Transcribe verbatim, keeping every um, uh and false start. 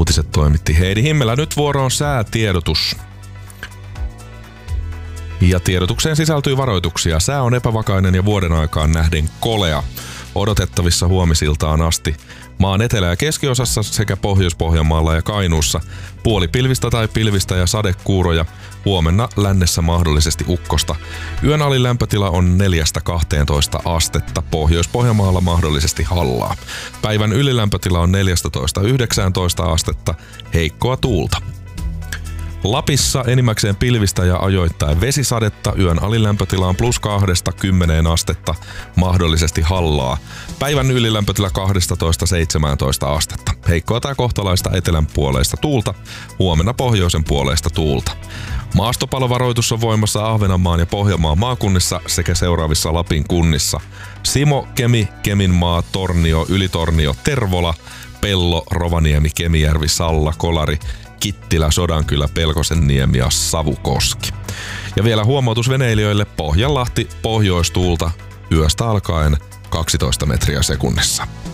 Uutiset toimitti Heidi Himmelä. Nyt vuoro on säätiedotus. Ja tiedotukseen sisältyy varoituksia. Sää on epävakainen ja vuoden aikaan nähden kolea. Odotettavissa huomisiltaan asti. Maan etelä- ja keskiosassa sekä Pohjois-Pohjanmaalla ja Kainuussa puolipilvistä tai pilvistä ja sadekuuroja. Huomenna lännessä mahdollisesti ukkosta. Yön alin lämpötila on neljästä kahteentoista astetta. Pohjois-Pohjanmaalla mahdollisesti hallaa. Päivän ylilämpötila on neljätoista yhdeksäntoista astetta. Heikkoa tuulta. Lapissa enimmäkseen pilvistä ja ajoittain vesisadetta. Yön alilämpötila on plus kahdesta kymmeneen astetta, mahdollisesti hallaa. Päivän ylilämpötila kaksitoista seitsemäntoista astetta. Heikkoa tai kohtalaista etelän puoleista tuulta, huomenna pohjoisen puoleista tuulta. Maastopalovaroitus on voimassa Ahvenanmaan ja Pohjanmaan maakunnissa sekä seuraavissa Lapin kunnissa. Simo, Kemi, Keminmaa, Tornio, Ylitornio, Tervola, Pello, Rovaniemi, Kemijärvi, Salla, Kolari, Kittilä, Sodankylä, Pelkosenniemi ja Savukoski. Ja vielä huomautus veneilijöille: Pohjanlahti pohjoistuulta yöstä alkaen kaksitoista metriä sekunnissa.